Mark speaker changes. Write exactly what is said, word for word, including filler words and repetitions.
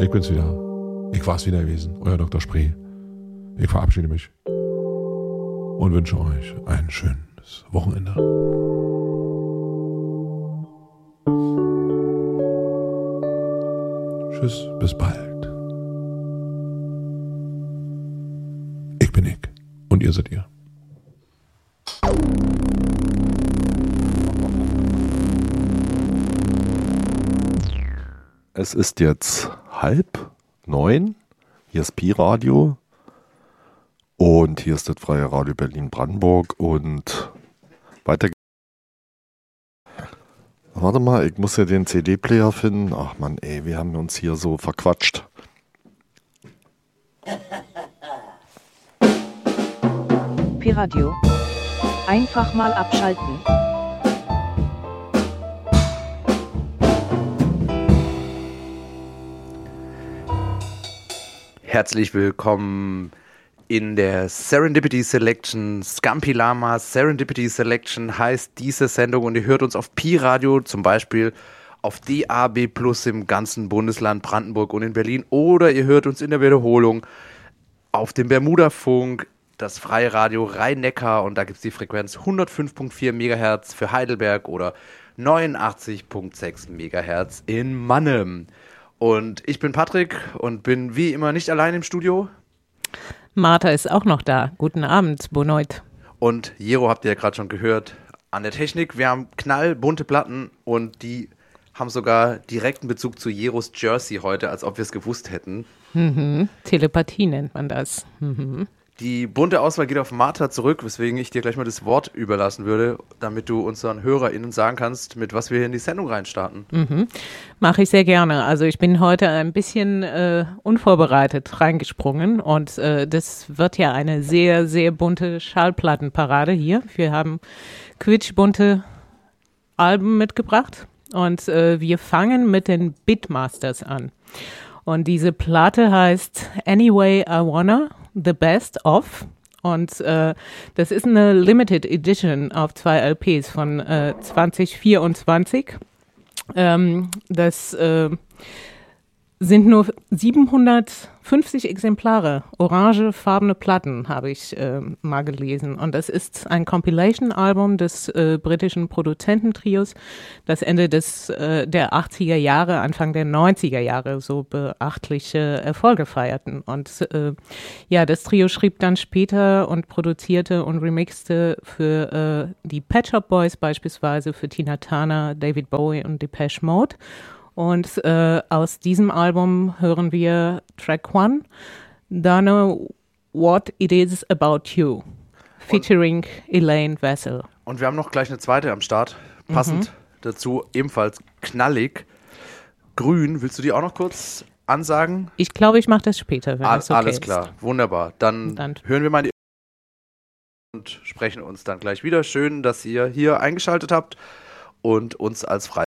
Speaker 1: Ich bin's wieder. Ich war's wieder gewesen, euer Doktor Spree. Ich verabschiede mich und wünsche euch ein schönes Wochenende. Tschüss, bis bald. Ich bin ich und ihr seid ihr.
Speaker 2: Es ist jetzt halb neun. Hier ist Pi-Radio. Und hier ist das Freie Radio Berlin-Brandenburg. Und weiter geht's. Warte mal, ich muss ja den C D-Player finden. Ach Mann, ey, wir haben uns hier so verquatscht.
Speaker 3: Pi-Radio. Einfach mal abschalten.
Speaker 4: Herzlich willkommen in der Serendipity Selection. Scampi Lama Serendipity Selection heißt diese Sendung und ihr hört uns auf Pi-Radio, zum Beispiel auf D A B Plus im ganzen Bundesland Brandenburg und in Berlin, oder ihr hört uns in der Wiederholung auf dem Bermuda-Funk, das Freie Radio Rhein-Neckar, und da gibt es die Frequenz hundertfünf Komma vier Megahertz für Heidelberg oder neunundachtzig Komma sechs Megahertz in Mannheim. Und ich bin Patrick und bin wie immer nicht allein im Studio.
Speaker 5: Martha ist auch noch da. Guten Abend, Bonoit.
Speaker 4: Und Jero habt ihr ja gerade schon gehört an der Technik. Wir haben knallbunte Platten und die haben sogar direkten Bezug zu Jeros Jersey heute, als ob wir es gewusst hätten.
Speaker 5: Mhm. Telepathie nennt man das. Mhm.
Speaker 4: Die bunte Auswahl geht auf Martha zurück, weswegen ich dir gleich mal das Wort überlassen würde, damit du unseren HörerInnen sagen kannst, mit was wir hier in die Sendung reinstarten.
Speaker 5: Mhm. Mache ich sehr gerne. Also ich bin heute ein bisschen äh, unvorbereitet reingesprungen und äh, das wird ja eine sehr, sehr bunte Schallplattenparade hier. Wir haben quietschbunte Alben mitgebracht und äh, wir fangen mit den Beatmasters an. Und diese Platte heißt Anyway I Wanna, The Best Of. Und äh, das ist eine Limited Edition auf zwei L Ps von äh, zwanzig vierundzwanzig. Ähm, das äh, sind nur siebenhundertfünfzig Exemplare, orangefarbene Platten, habe ich äh, mal gelesen. Und das ist ein Compilation-Album des äh, britischen Produzententrios, das Ende des, äh, der achtziger Jahre, Anfang der neunziger Jahre so beachtliche Erfolge feierten. Und äh, ja, das Trio schrieb dann später und produzierte und remixte für äh, die Pet Shop Boys beispielsweise, für Tina Turner, David Bowie und Depeche Mode. Und äh, aus diesem Album hören wir Track One, Don't Know What It Is About You, featuring und, Elaine Wessel.
Speaker 4: Und wir haben noch gleich eine zweite am Start, passend mhm. dazu, ebenfalls knallig, grün. Willst du die auch noch kurz ansagen?
Speaker 5: Ich glaube, ich mache das später, wenn
Speaker 4: All,
Speaker 5: das okay
Speaker 4: alles
Speaker 5: ist.
Speaker 4: Klar, wunderbar. Dann, dann hören wir mal die und sprechen uns dann gleich wieder. Schön, dass ihr hier eingeschaltet habt und uns als Frei